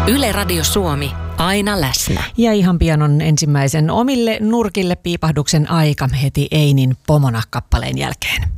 Yle Radio Suomi, aina läsnä. Ja ihan pian on ensimmäisen omille nurkille piipahduksen aika heti Einin Pomona -kappaleen jälkeen.